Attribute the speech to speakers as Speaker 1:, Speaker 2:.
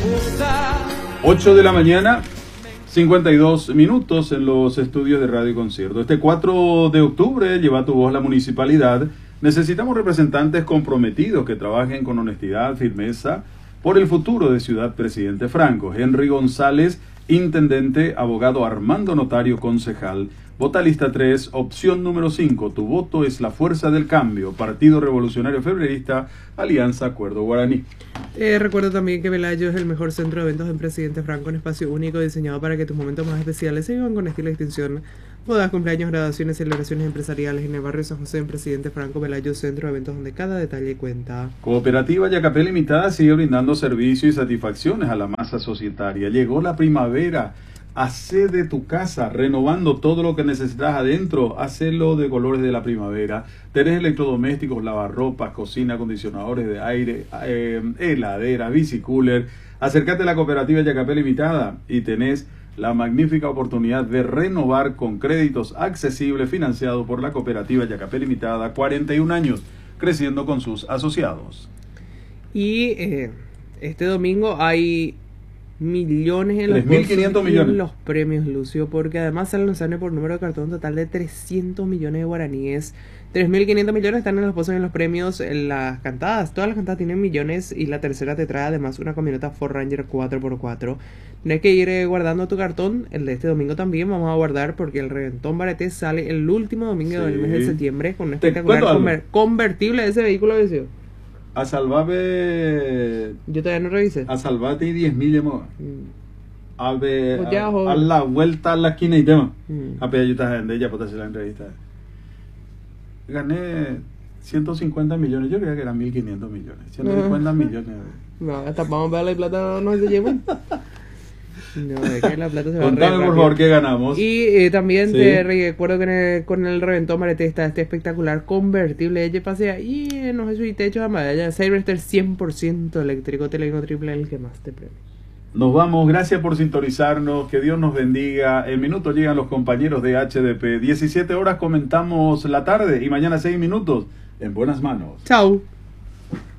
Speaker 1: 8 de la mañana, 52 minutos en los estudios de Radio Concierto. Este 4 de octubre lleva tu voz la municipalidad. Necesitamos representantes comprometidos que trabajen con honestidad, firmeza, por el futuro de Ciudad Presidente Franco. Henry González, intendente, abogado Armando Notario, concejal. Vota lista 3, opción número 5. Tu voto es la fuerza del cambio. Partido Revolucionario Febrerista, Alianza Acuerdo Guaraní.
Speaker 2: Recuerdo también que Velayo es el mejor centro de eventos en Presidente Franco, un espacio único diseñado para que tus momentos más especiales se vivan con estilo y distinción. Bodas, cumpleaños, graduaciones, celebraciones empresariales en el barrio San José en Presidente Franco. Velayo, centro de eventos donde cada detalle cuenta.
Speaker 1: Cooperativa Yacapé Limitada sigue brindando servicios y satisfacciones a la masa societaria. Llegó la primavera. Hacé de tu casa, renovando todo lo que necesitas adentro, hacelo de colores de la primavera. Tenés electrodomésticos, lavarropas, cocina, acondicionadores de aire, heladeras, bicicooler. Acércate a la Cooperativa Yacapé Limitada y tenés la magnífica oportunidad de renovar con créditos accesibles financiados por la Cooperativa Yacapé Limitada, 41 años, creciendo con sus asociados.
Speaker 2: Y este domingo hay millones en
Speaker 1: 3.500 millones.
Speaker 2: Los premios, Lucio, porque además se lanzaron por número de cartón total de 300 millones de guaraníes. 3.500 millones están en los pozos en los premios. En las cantadas, todas las cantadas tienen millones y la tercera te trae además una camioneta Ford Ranger 4x4. Tienes que ir guardando tu cartón. El de este domingo también vamos a guardar porque el Reventón Bareté sale el último domingo del mes de septiembre con un espectacular convertible de ese vehículo, Lucio.
Speaker 1: A salvarme.
Speaker 2: Yo todavía no revisé.
Speaker 1: A salvarte 10.000 llamo. A ver, a la vuelta a la esquina y tema. A ver, yo estaba en ella para hacer la entrevista. Gané 150 millones. Yo creía que eran 1.500 millones. 150 millones.
Speaker 2: No, hasta vamos a ver la plata no se llevan. No, es que la plata se va a
Speaker 1: Contame por favor qué ganamos.
Speaker 2: Y también te recuerdo que con el Reventón Bareté está este espectacular convertible de pasea y no sé si techo de Cyberster 100% eléctrico, Teleno triple, el que más te premia.
Speaker 1: Nos vamos, gracias por sintonizarnos, que Dios nos bendiga. En minutos llegan los compañeros de HDP. 17 horas comentamos la tarde y mañana 6 minutos en buenas manos.
Speaker 2: Chao.